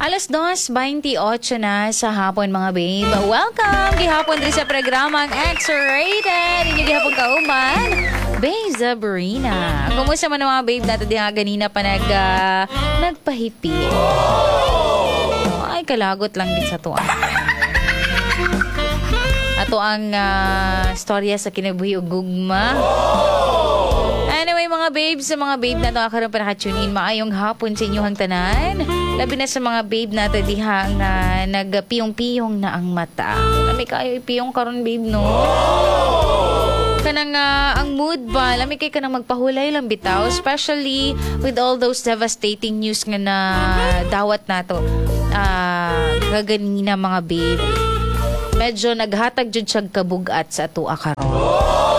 2:28 na sa hapon mga babe. Welcome! Gihapon din sa programang X-Rated. Inyo gihapon kauman. Babe Zabrina. Kumusta man ang mga babe natin di nga ganina pa nagpahipi. Ay, kalagot lang din sa tuwan. Ato ang storya sa kinabuhi ug gugma. Anyway, mga babes, sa mga babe na ito akaroon pa nakatune in, maayong hapon sa inyong tanan. Labi na sa mga babe na ito diha nga nagpiyong-piyong na ang mata. Lami kayo ipiyong karon babe, no? Kanang ang mood ba, lami kayo kanang magpahulay lang bitaw, especially with all those devastating news nga na dawat na ito. Kaganina mga babe. Medyo naghatag jud siyang kabugat sa ato akaron.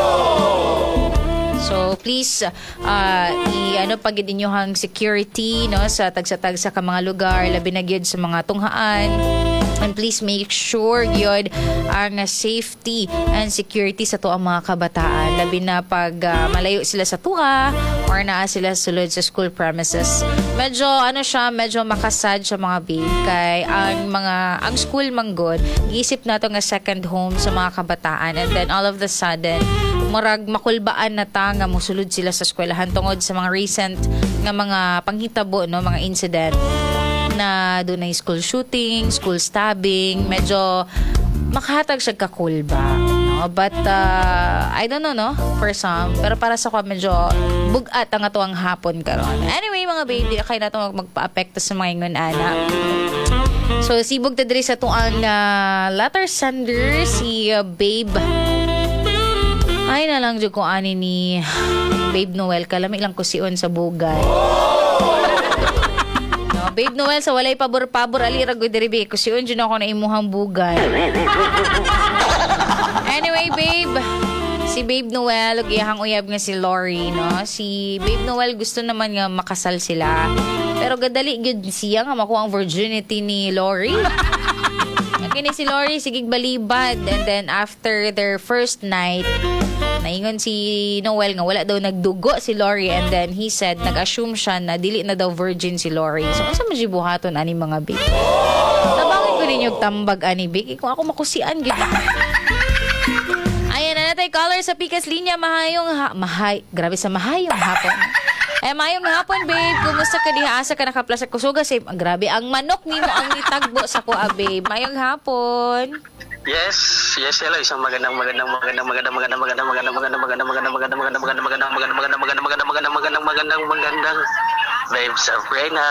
So please pagid inyohang security no sa tagsa-tagsa ka mga lugar labi na gyud sa mga tunghaan. And please make sure gyud ang safety and security sa tuang mga kabataan labi na pag malayo sila sa tuwa or naa sila sulod sa school premises. Medyo medyo makasad sa mga babe kay ang school manggod giisip nato nga second home sa mga kabataan, and then all of the sudden murag makulbaan na ta nga mosulod sila sa eskwelahan tungod sa mga recent nga mga panghitabo no, mga incident na doon ay school shooting, school stabbing, medyo makahatag siya kakulba, no? But I don't know no for some, pero para sa ko medyo bugat ang ato ang hapon karon. Anyway mga baby, kay nato magpa-apekto sa mga ingon ana. So sibog ta diri sa tuang letter sender si Babe. Ay na lang dyan ko ani ni Babe Noel. Kalami lang ko siyon sa bugay. No, Babe Noel, sa walay pabor-pabor, alira ko diribi. Ko siyon dyan ako na imuhang bugay. Anyway, Babe. Si Babe Noel, iyahang uyab nga si Lori, no? Si Babe Noel gusto naman nga makasal sila. Pero gadali gud siya nga makuha ang virginity ni Lori. Kini si Lori sigig balibad, and then after their first night naingon si Noel nga wala daw nagdugo si Lori, and then he said nag-assume siya na dili na daw virgin si Lori. So unsa man buhaton ani mga big? Tabangin ko ninyo tambag ani big kung ako makusian gid. Ayan na natay caller sa Pikas Linya. Grabe sa mahayong hapon. Mayong hapon, babe. Kumusta ka diha? Asa ka nakaplasa kusuga? Grabe, ang manok nimo ang nitagbo sa kuha, babe. Mayong hapon. Yes, hello. Isang magandang babe Sabrina.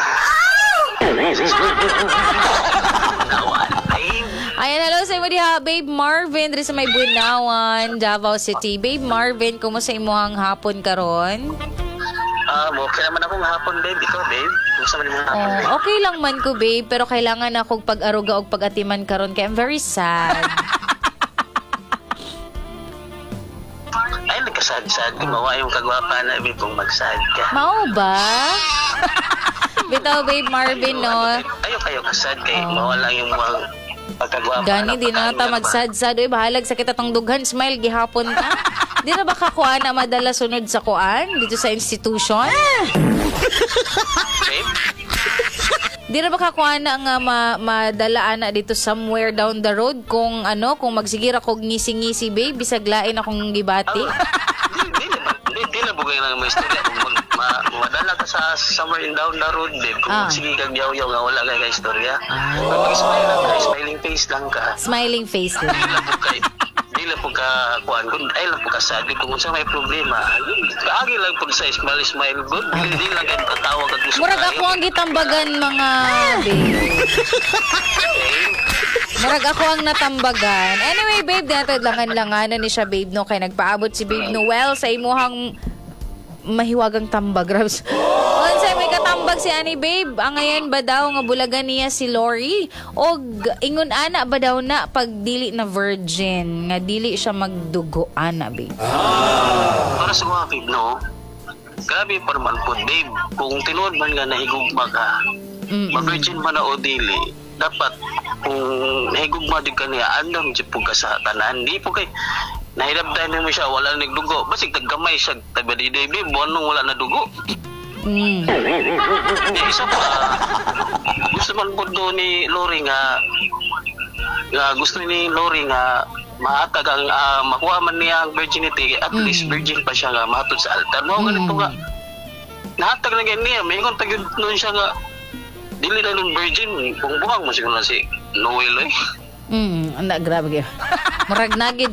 Ayan, hello sa imo diha, babe Marvin, diri sa may Bunawan, Davao City. Babe Marvin, kumusta imong hapon karon? Okay naman akong hapon, babe. Ikaw, babe? Kumusta man yung hapon, babe? Okay lang man ko, babe. Pero kailangan akong pag-aruga o pag-atiman karon kaya I'm very sad. Ay, nagkasad-sad. Gumawa yung kagwapa na, babe, kung magsad ka. Mao ba? Bitaw, babe Marvin, no? Ayaw kayo kasad kay mawala yung mga pagkagwapa. Gani, di na ta magsad-sad. Uy, bahalag sa kita tong dughan. Smile, gihapon ta. Di na ba kakuha na madala sunod sa kuan dito sa institution? Babe? Di na ba kakuha na nga madalaan na dito somewhere down the road kung magsigira kog ngisi-ngisi, babe, bisag lain akong gibati? Di na bugay na may istorya. Madala ka sa somewhere in down the road, babe. Kung sige kag yaw-yaw nga wala kay istorya. Mag-smile lang ka, smiling face lang ka. Smiling face lang. Di lang po ka kuan kun ay lang po ka sad kung unsa may problema. Agi lang po sa smile good. Di lang kay katawa kag gusto. Murag ako ang gitambagan mga babe. Murag ako ang natambagan. Anyway, babe, datod langan-langanan ni siya, babe, no, kay nagpaabot si Babe Noel sa imuhang mahiwagang tambag, Rabs. Unsay may katambag si ani, babe? Ang ngayon ba daw nga bulagan niya si Lori? O ingon ana ba daw na pag dili na virgin, nga dili siya magdugo ana, babe? Para sa mga babe, no? Grabe pa naman po, babe. Kung tinuod man nga nahigugma ka, ma-virgin man na o dili, dapat kung nahigugma din ka niya, andam dyan po ka sa tanan. Di po kay nahirapdahan mo siya, wala nagdugo. Basig taggamay siya, tagbadiday, babe, buwan nung wala na dugo. Isa pa, gusto man po doon ni Lori nga gusto ni Lori nga mahatag ang makuha man niya ang virginity, at least virgin pa siya nga mahatod sa altar. Ganito nga nahatag na ganyan niya, may kong tagid noon siya nga dili na nun virgin, buang mo siguro na si Noel Grabe kayo. Murag nagid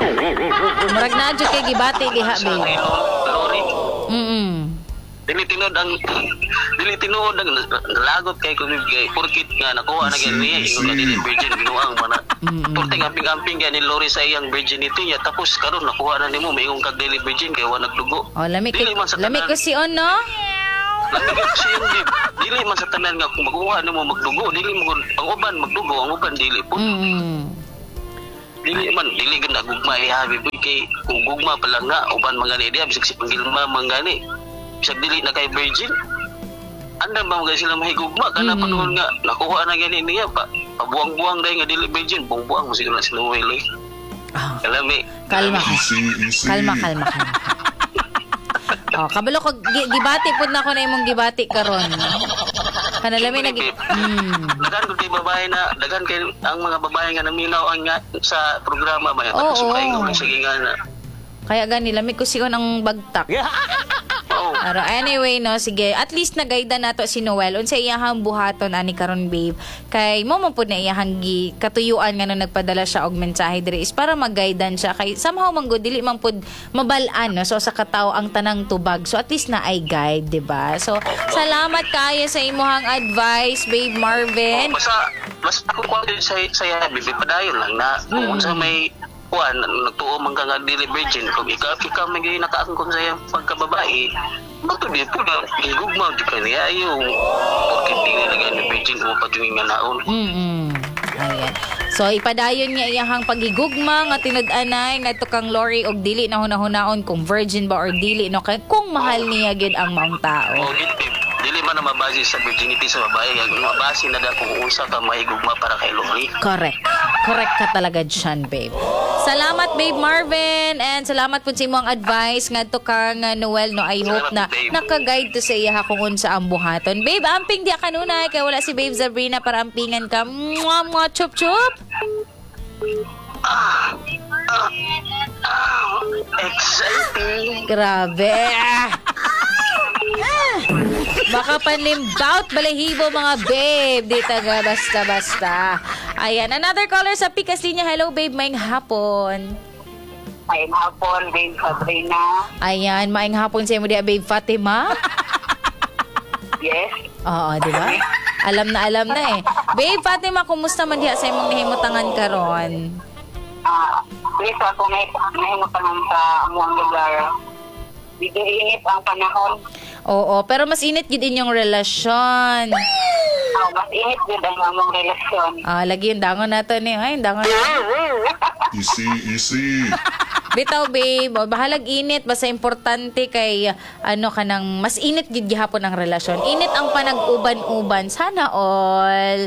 kay gibati giha babe. Lori. Dili tinuod ang lagot kay kunig kay porkit nga nakuha na gani niya ingon na dili virgin binuang man. Porting amping-amping gani Lori sa iyang virginity niya, tapos karon nakuha na nimo mayong kag dili virgin kay wa nagdugo. Lamig ko si On no. Lamig ko si On dili man sa tanan nga kung makuha nimo magdugo, dili mo ang uban magdugo, ang uban dili po. Dili ganda gugma habi kay kung gugma pa lang nga uban mangani dia bisag si panggilma mangani. Bisag dili na kay virgin. Anda ba mga sila mahigugma kana panahon nga nakuha na gani niya pa pabuang-buang dahil nga dili virgin, buang-buang mo siguro na sila Noel. Kalami. Kalma. Kabalo ko gibati pud na ko na imong gibati karon. Kanalami Dagan ko kay babae na dagan kay ang mga babae nga naminaw ang nga sa programa ba tapos paingon sige nga na. Kaya gani lamig ko sigon ang bagtak. Pero anyway no, sige, at least nagayda nato si Noel unsa iyahang buhaton ani karon babe. Kay mo man pud na iyahang katuyuan nga nung nagpadala siya og mensahe diri is para magaydan siya kay somehow man gud dili man pud mabal-an no, so sa katawo ang tanang tubag. So at least na ay guide, di ba? So salamat kayo sa imong advice, babe Marvin. Mas ako ko sa bibi padayon lang na kung unsa may nagtuo man ka nga dili virgin kung ikaw may nakaangkon sa iyang pagkababae bato di po na igugma di ka niya yung porque di nga naging virgin mo pa tingin nga naon. Ayan. So ipadayon niya iyahang pagigugma nga tinud-anay nga kang Lori og dili na hunahunaon kung virgin ba or dili no kay kung mahal niya gid ang maong tao. Dili man na mabase sa virginity sa babae, mabase na da kung unsa ka mahigugma para kay Lori. Correct ka talaga dyan, babe. Salamat, babe Marvin, and salamat po sa imong advice ngadto kang Noel no. I hope na naka-guide to sa iya kung unsa ang buhaton. Babe, amping di kanunay kay wala si babe Sabrina para ampingan ka. Mwah, chup chup. Exciting. Grabe. Baka panlimbout balahibo mga babe. Di taga basta-basta. Ayan, another caller sa Pikas Linya. Hello babe, maing hapon. Maing hapon, babe Sabrina. Ayan, maing hapon sa mo dia babe Fatima. Yes. Oo, di ba? Alam na eh. Babe Fatima, kumusta man diha sa imong nahimutangan karon? Please ako nahimutangan sa amuang lugar. Dito init ang panahon. Oo, pero mas init gid inyong relasyon. Mas init gid ang among relasyon. Lagi yung dangon nato ni. Ay, dangon. Easy. Bitaw babe, bahalag init basta importante kay kanang mas init gid gihapon ang relasyon. Init ang panag-uban-uban sana all.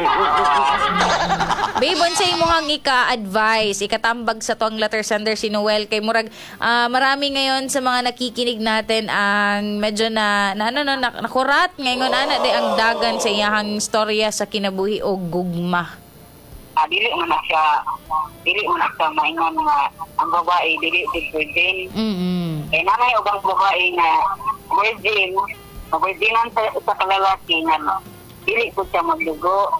Babe, unsa imong ika-advice, ikatambag sa tuang letter sender si Noel kay murag marami ngayon sa mga nakikinig natin ang medyo nakurat ngayon day ang dagan sa iyang storya sa kinabuhi o gugma. Dili mo na siya maingon nga ang babae dili virgin. Kaya namay ubang babae nga virginan sa kalalaki nga dili ko siya magdugo.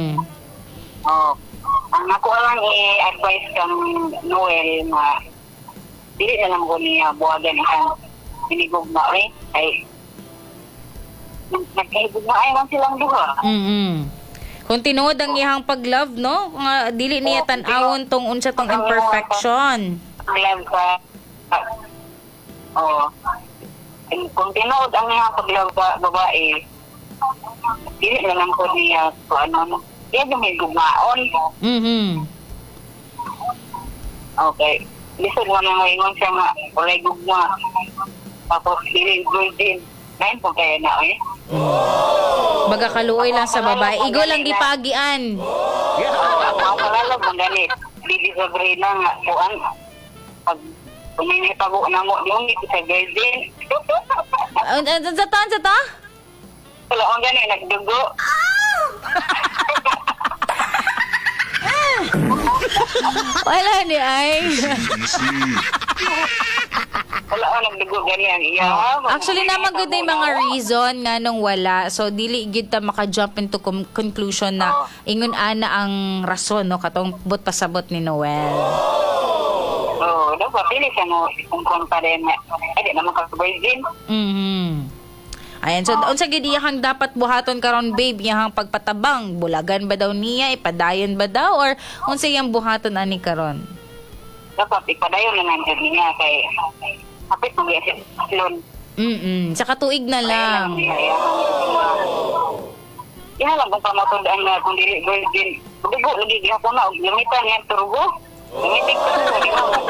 Ang ako lang i-advise kang Noel nga dili na lang ko niya buhagan ang pinigugma ay nagkahigugma ay man silang duha. Kung tinuod ang iyang pag-love, no? Nga dili niya tan-awon tong unsa tong imperfection. Love ka. Kung tinuod ang iyang pag-love ka, babae, dili na lang ko niya iya yung may gumaon. Okay. Lisod mo na ngayon siya nga, walay gugma. Tapos dili virgin. Ngayon po kaya na Baga kaluoy lang sa babae. Igo lang gipagian. Ang palalag mo ganit. Bibi Sabrina nga kuan. Pag may pago na mo, yung ito sa virgin. Sa ta? Wala ang ganit, nagdugo. Wala ni ay. Wala ko nagdugo ganyan. Iya. Actually naman gud yung mga reason nga nung wala. So dili gid ta maka-jump into conclusion na ingon ana ang rason no katong but pasabot ni Noel. Oo, dapat pili siya mo kung pa rin. Ay, di naman ka-virgin. Ayan, so unsa gid iyang dapat buhaton karon babe, iyang pagpatabang, bulagan ba daw niya, ipadayon ba daw or unsa iyang buhaton ani karon? Dapat ipadayon na nandiyan niya kay kapit mo siya loan. Sa katuig na lang. Yan lang kung pamatundaan na kung dili virgin. Dugo lagi gihapon na og gamitan niya turbo. Gamitin ko di mo